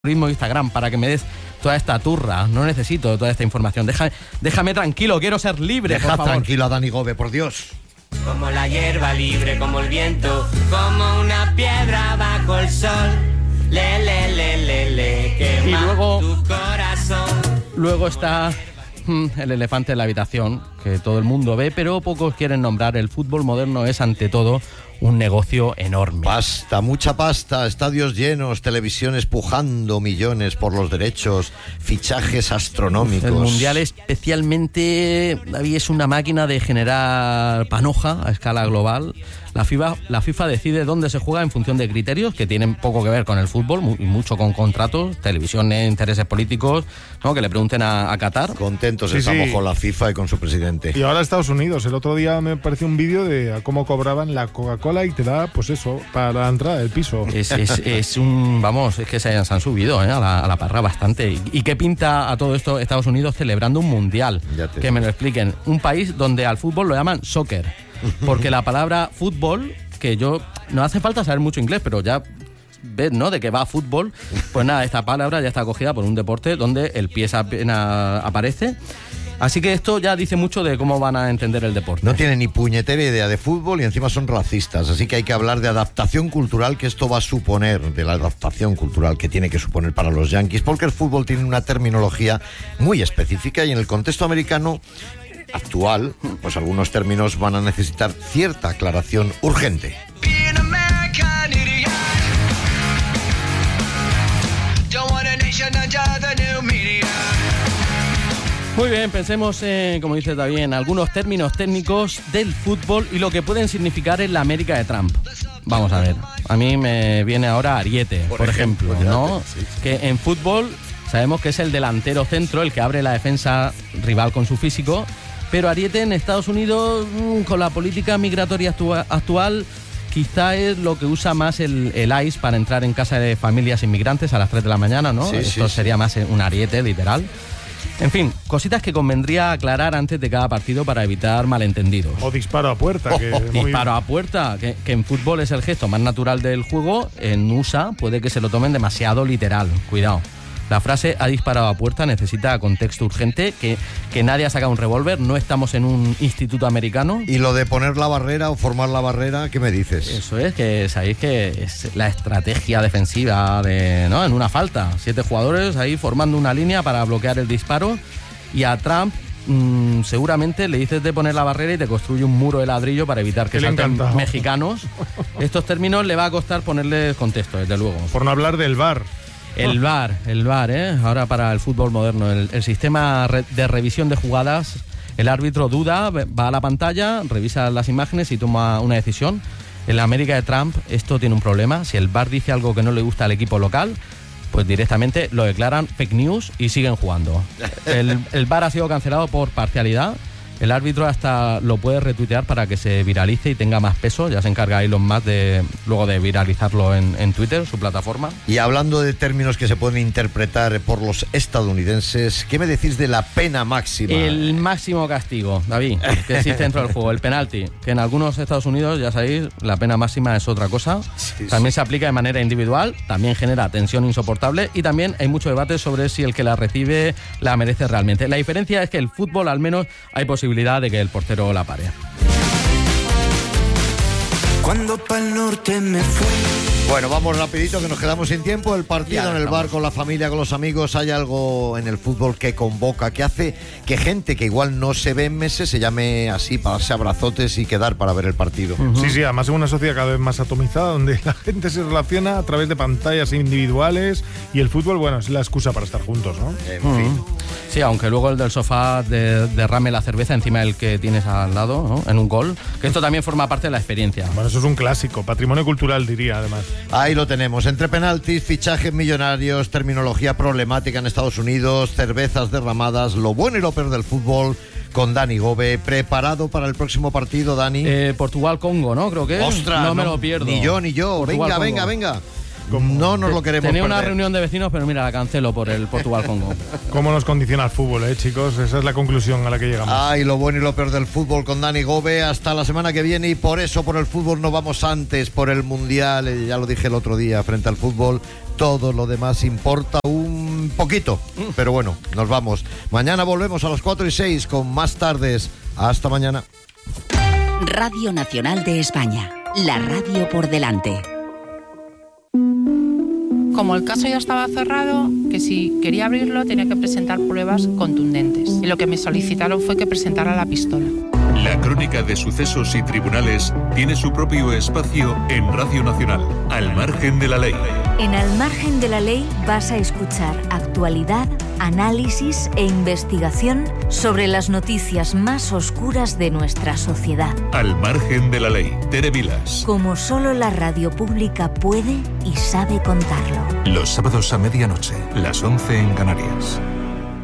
Instagram para que me des toda esta turra. No necesito toda esta información. Déjame tranquilo, quiero ser libre. Deja tranquilo a Dani Gove, por Dios. Como la hierba libre, como el viento, como una piedra bajo el sol. Quema y luego, tu corazón. Luego está el elefante en la habitación, que todo el mundo ve, pero pocos quieren nombrar. El fútbol moderno es, ante todo, un negocio enorme. Pasta, mucha pasta, estadios llenos, televisiones pujando millones por los derechos, fichajes astronómicos. El Mundial especialmente, David, es una máquina de generar panoja a escala global. La FIFA decide dónde se juega en función de criterios que tienen poco que ver con el fútbol y mucho con contratos, televisión, intereses políticos, ¿no? Que le pregunten a Qatar. Contentos estamos con la FIFA y con su presidente. Y ahora Estados Unidos. El otro día me apareció un vídeo de cómo cobraban la Coca-Cola y te da, pues eso, para la entrada del piso. Es un... Vamos, es que se han subido a la parra bastante. ¿Y qué pinta a todo esto Estados Unidos celebrando un mundial? Que me lo expliquen. Un país donde al fútbol lo llaman soccer. Porque la palabra fútbol, que yo... No hace falta saber mucho inglés, pero ya ves, ¿no?, de que va a fútbol. Pues nada, esta palabra ya está acogida por un deporte donde el pie apenas aparece. Así que esto ya dice mucho de cómo van a entender el deporte. No tienen ni puñetera idea de fútbol y encima son racistas. Así que hay que hablar de adaptación cultural que esto va a suponer, de la adaptación cultural que tiene que suponer para los yanquis, porque el fútbol tiene una terminología muy específica y en el contexto americano actual, pues algunos términos van a necesitar cierta aclaración urgente. Muy bien, pensemos, como dice David, en algunos términos técnicos del fútbol y lo que pueden significar en la América de Trump. Vamos a ver, a mí me viene ahora Ariete, por ejemplo, ¿no? Sí. Que en fútbol sabemos que es el delantero centro, el que abre la defensa rival con su físico, pero Ariete en Estados Unidos, con la política migratoria actual, quizá es lo que usa más el ICE para entrar en casa de familias inmigrantes a las 3 de la mañana, ¿no? Esto sería más un ariete, literal. En fin, cositas que convendría aclarar antes de cada partido para evitar malentendidos. O disparo a puerta. Disparo a puerta, que en fútbol es el gesto más natural del juego. En USA puede que se lo tomen demasiado literal. Cuidado. La frase "ha disparado a puerta" necesita contexto urgente, que nadie ha sacado un revólver, no estamos en un instituto americano. Y lo de poner la barrera o formar la barrera, ¿qué me dices? Eso es, que sabéis que es la estrategia defensiva ¿no? En una falta. 7 jugadores ahí formando una línea para bloquear el disparo, y a Trump seguramente le dices de poner la barrera y te construye un muro de ladrillo para evitar que salten mexicanos. Estos términos le va a costar ponerles contexto, desde luego. Por no hablar del VAR. El VAR, ahora para el fútbol moderno, el sistema de revisión de jugadas. El árbitro duda, va a la pantalla, revisa las imágenes y toma una decisión. En la América de Trump esto tiene un problema. Si el VAR dice algo que no le gusta al equipo local, pues directamente lo declaran fake news y siguen jugando. El VAR ha sido cancelado por parcialidad. El árbitro hasta lo puede retuitear para que se viralice y tenga más peso. Ya se encarga Elon Musk luego de viralizarlo en Twitter, su plataforma. Y hablando de términos que se pueden interpretar por los estadounidenses, ¿qué me decís de la pena máxima? El máximo castigo, David, que existe dentro del juego, el penalti. Que en algunos Estados Unidos, ya sabéis, la pena máxima es otra cosa. También se aplica de manera individual, también genera tensión insoportable y también hay mucho debate sobre si el que la recibe la merece realmente. La diferencia es que el fútbol, al menos, hay posibilidad de que el portero la pare. Cuando pa'l norte me fui. Bueno, vamos rapidito que nos quedamos sin tiempo. El partido en el bar, con la familia, con los amigos. Hay algo en el fútbol que convoca, que hace que gente que igual no se ve en meses se llame así, para darse abrazotes y quedar para ver el partido. Sí, además en una sociedad cada vez más atomizada, donde la gente se relaciona a través de pantallas individuales, y el fútbol, bueno, es la excusa para estar juntos, ¿no? En fin. Sí, aunque luego el del sofá derrame la cerveza encima del que tienes al lado, ¿no? En un gol, que esto también forma parte de la experiencia. Bueno, eso es un clásico, patrimonio cultural, diría, además. Ahí lo tenemos, entre penaltis, fichajes millonarios, terminología problemática en Estados Unidos, cervezas derramadas, lo bueno y lo peor del fútbol, con Dani Gove. ¿Preparado para el próximo partido, Dani? Portugal-Congo, ¿no? Creo que ¡Ostras! No me lo pierdo. Ni yo. Venga. No nos lo queremos Tenía perder. una reunión de vecinos, pero mira, la cancelo por el Portugal-Congo. ¿Cómo nos condiciona el fútbol, chicos? Esa es la conclusión a la que llegamos. Ay, lo bueno y lo peor del fútbol con Dani Gove. Hasta la semana que viene, y por eso, por el fútbol no vamos antes, por el Mundial. Ya lo dije el otro día frente al fútbol. todo lo demás importa un poquito. Pero bueno, nos vamos. Mañana volvemos a las 4:06 con más tardes. Hasta mañana. Radio Nacional de España, la radio por delante. Como el caso ya estaba cerrado, que si quería abrirlo tenía que presentar pruebas contundentes. Y lo que me solicitaron fue que presentara la pistola. La crónica de sucesos y tribunales tiene su propio espacio en Radio Nacional, Al Margen de la Ley. En Al Margen de la Ley vas a escuchar actualidad, análisis e investigación sobre las noticias más oscuras de nuestra sociedad. Al Margen de la Ley, Tere Vilas. Como solo la radio pública puede y sabe contarlo. Los sábados a medianoche, las 11 en Canarias.